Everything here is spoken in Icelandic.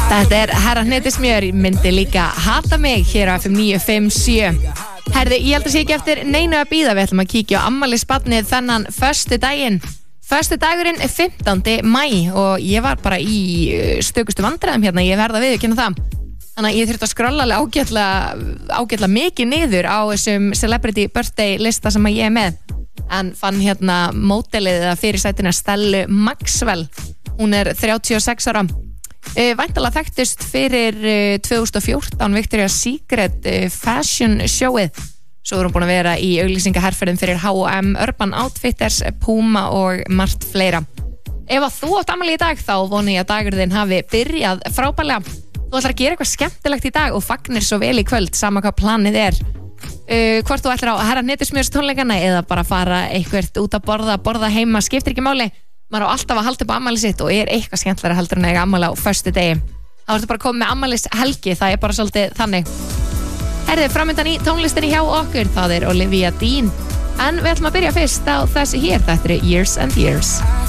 Þetta herra Hnetusmjör, myndi líka hata mig hér á FM 957. Herði, ég held að sé ekki eftir neinu að bíða. Við ætlum að kíkja á afmælisbarnið þennan föstudaginn. Föstudagurinn er 15. maí og ég var bara í stökustu vandræðum hérna, ég verð að viðurkenna það. Þannig að ég þurfti að skrolla alveg ágætlega mikið niður á þessum celebrity birthday lista sem ég er með. En fann hérna módelið eða fyrirsætina Stellu Maxwell. Hún er 36 ára. Væntanlega þekktust fyrir 2014 Victoria's Secret fashion showið. Svo er hún búin að vera í auglýsingaherferðum fyrir H&M, Urban Outfitters, Puma og margt fleira. Ef að þú átt afmæli í dag þá vona ég að dagurinn þinn hafi byrjað frábærlega. Þú ætlar að gera eitthvað skemmtilegt í dag og fagnir svo vel í kvöld, sama hvað planið er. Hvort þú ætlar á herra Hnetusmjörs tónleikana eða bara fara eitthvað út að borða heima, skiptir ekki máli. Maður á alltaf að halda upp á afmæli sitt og er eitthvað skemmtilega heldur en eiga afmæli á föstudegi. Þá ertu bara að koma með afmælis helgi, það er bara svolítið þannig. Herði, framöndan í tónlistinni hjá okkur, það er Olivia Dean. En við ætlum að byrja fyrst á þessi hér, þetta er Years and Years.